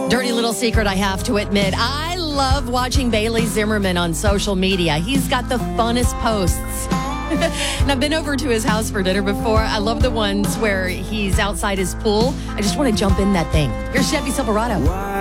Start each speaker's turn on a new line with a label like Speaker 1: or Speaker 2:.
Speaker 1: Dirty little secret, I have to admit. I love watching Bailey Zimmerman on social media. He's got the funnest posts. And I've been over to his house for dinner before. I love the ones where he's outside his pool. I just want to jump in that thing. Here's Chevy Silverado.